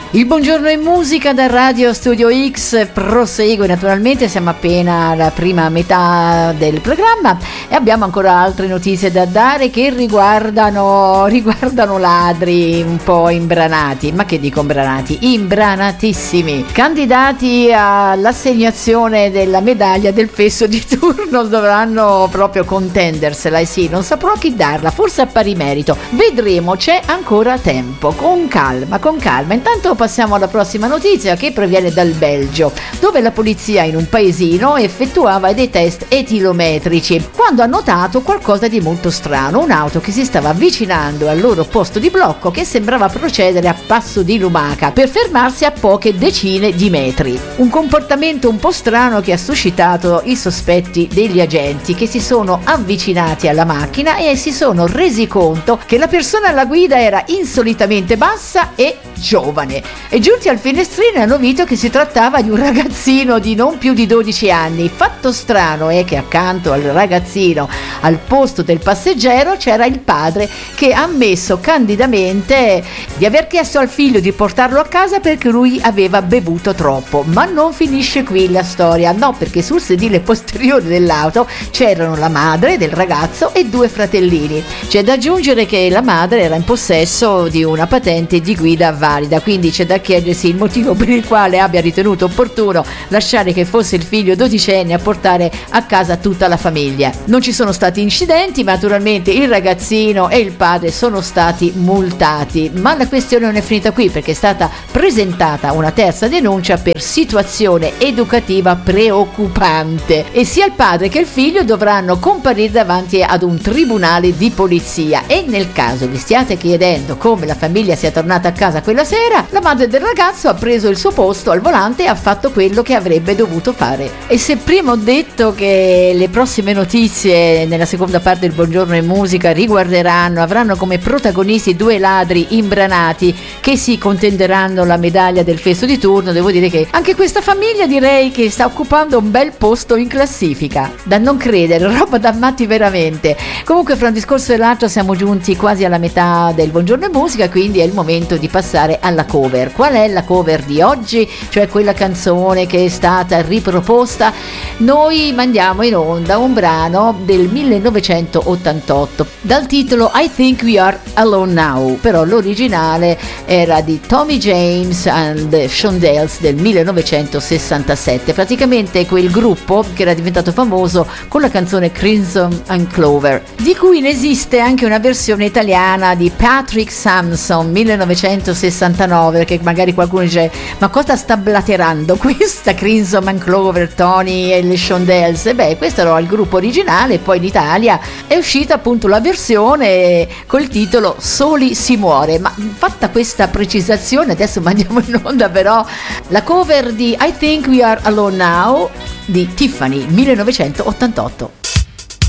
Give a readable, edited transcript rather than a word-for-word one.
Il buongiorno in musica da Radio Studio X prosegue, naturalmente siamo appena alla prima metà del programma e abbiamo ancora altre notizie da dare che riguardano ladri un po' imbranati, ma che dico imbranati? Imbranatissimi, candidati all'assegnazione della medaglia del fesso di turno dovranno proprio contendersela, e sì, non saprò chi darla, forse a pari merito, vedremo, c'è ancora tempo, con calma. Intanto passiamo alla prossima notizia che proviene dal Belgio, dove la polizia in un paesino effettuava dei test etilometrici quando ha notato qualcosa di molto strano, un'auto che si stava avvicinando al loro posto di blocco che sembrava procedere a passo di lumaca per fermarsi a poche decine di metri. Un comportamento un po' strano che ha suscitato i sospetti degli agenti, che si sono avvicinati alla macchina e si sono resi conto che la persona alla guida era insolitamente bassa e giovane, e giunti al finestrino hanno visto che si trattava di un ragazzino di non più di 12 anni. Fatto strano è che accanto al ragazzino, al posto del passeggero, c'era il padre che ha ammesso candidamente di aver chiesto al figlio di portarlo a casa perché lui aveva bevuto troppo. Ma non finisce qui la storia, no, perché sul sedile posteriore dell'auto c'erano la madre del ragazzo e due fratellini. C'è da aggiungere che la madre era in possesso di una patente di guida valida, quindi c'è da chiedersi il motivo per il quale abbia ritenuto opportuno lasciare che fosse il figlio dodicenne a portare a casa tutta la famiglia. Non ci sono stati incidenti, ma naturalmente il ragazzino e il padre sono stati multati, ma la questione non è finita qui, perché è stata presentata una terza denuncia per situazione educativa preoccupante e sia il padre che il figlio dovranno comparire davanti ad un tribunale di polizia. E nel caso vi stiate chiedendo come la famiglia sia tornata a casa quella sera, la madre del ragazzo ha preso il suo posto al volante e ha fatto quello che avrebbe dovuto fare. E se prima ho detto che le prossime notizie nella seconda parte del Buongiorno in Musica avranno come protagonisti due ladri imbranati che si contenderanno la medaglia del fesso di turno, devo dire che anche questa famiglia direi che sta occupando un bel posto in classifica. Da non credere, roba da matti veramente. Comunque, fra un discorso e l'altro siamo giunti quasi alla metà del Buongiorno in Musica, quindi è il momento di passare alla cover. Qual è la cover di oggi? Cioè quella canzone che è stata riproposta. Noi mandiamo in onda un brano del 1988 dal titolo I Think We Are Alone Now, però l'originale era di Tommy James and the Shondells del 1967, praticamente quel gruppo che era diventato famoso con la canzone Crimson and Clover, di cui ne esiste anche una versione italiana di Patrick Sampson 1969, perché magari qualcuno dice ma cosa sta blaterando questa Crimson and Clover, Tony e le Shondells? E beh, questo era il gruppo originale, poi in Italia è uscita appunto la versione col titolo Soli si muore. Ma fatta questa precisazione, adesso mandiamo in onda però la cover di I Think We Are Alone Now di Tiffany 1988.